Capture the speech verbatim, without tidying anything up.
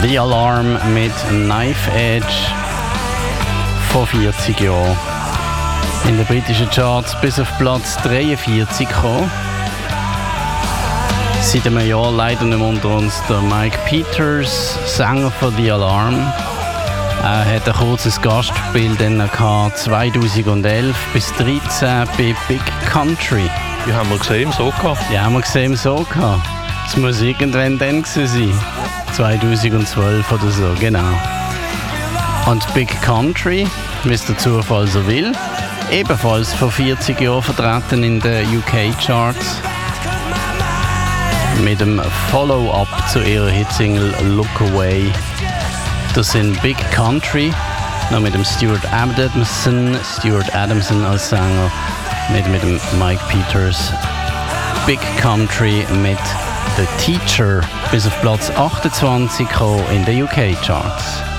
The Alarm mit Knife Edge vor vierzig Jahren. In den britischen Charts bis auf Platz dreiundvierzig gekommen. Seit einem Jahr leider nicht mehr unter uns der Mike Peters, Sänger von The Alarm. Er hat ein kurzes Gastspiel dann zweitausendelf bis dreizehn bei Big Country. Die haben wir gesehen im Soka. Die haben wir gesehen im Soka. Das muss irgendwann dann sein. zweitausendzwölf oder so, genau. Und Big Country, wie es der Zufall so will, ebenfalls vor vierzig Jahren vertreten in den U K-Charts. Mit dem Follow-up zu ihrer Hitsingle Look Away. Das sind Big Country, noch mit dem Stuart Adamson, Stuart Adamson als Sänger, mit, mit dem Mike Peters. Big Country mit The Teacher bis auf Platz achtundzwanzig in den U K-Charts.